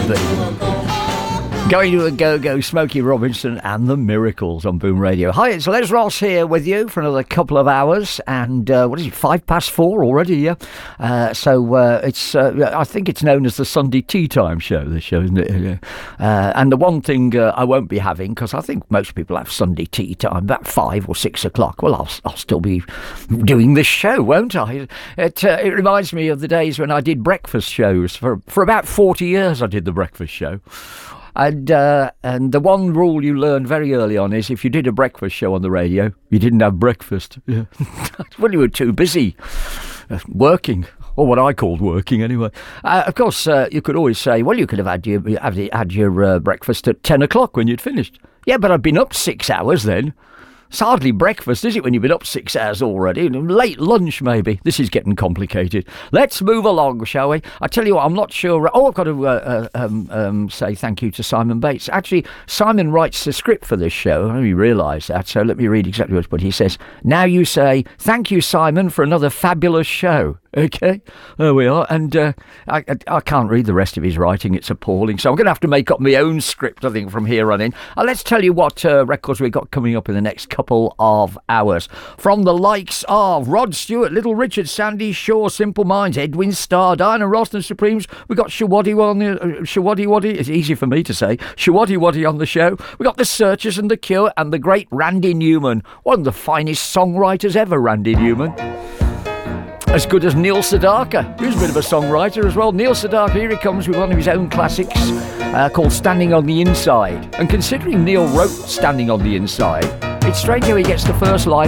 baby. Going to a go-go, Smokey Robinson and the Miracles on Boom Radio. Hi, it's Les Ross here with you for another couple of hours, and what is it, 4:05 already, yeah? It's I think it's known as the Sunday Tea Time Show, this show, isn't it? And the one thing I won't be having, because I think most people have Sunday tea time, about 5 or 6 o'clock, well, I'll still be doing this show, won't I? It reminds me of the days when I did breakfast shows. For about 40 years I did the breakfast show. And the one rule you learn very early on is if you did a breakfast show on the radio, you didn't have breakfast. Yeah. Well, you were too busy working, or what I called working anyway. Of course, you could always say, well, you could have had your breakfast at 10 o'clock when you'd finished. Yeah, but I'd been up 6 hours then. It's hardly breakfast, is it, when you've been up 6 hours already? Late lunch, maybe. This is getting complicated. Let's move along, shall we? I tell you what, I'm not sure. Oh, I've got to say thank you to Simon Bates. Actually, Simon writes the script for this show. I only realised that, so let me read exactly what he says. Now you say, thank you, Simon, for another fabulous show. Okay, there we are. And I can't read the rest of his writing. It's appalling. So I'm going to have to make up my own script, I think, from here on in. Let's tell you what records we've got coming up in the next couple of hours. From the likes of Rod Stewart, Little Richard, Sandy Shaw, Simple Minds, Edwin Starr, Diana Ross and Supremes. We've got Shawaddy Waddy. It's easy for me to say. Shawaddy Waddy on the show. We've got The Searchers and The Cure and the great Randy Newman. One of the finest songwriters ever, Randy Newman. As good as Neil Sedaka, who's a bit of a songwriter as well. Neil Sedaka, here he comes with one of his own classics called Standing on the Inside. And considering Neil wrote Standing on the Inside, it's strange how he gets the first line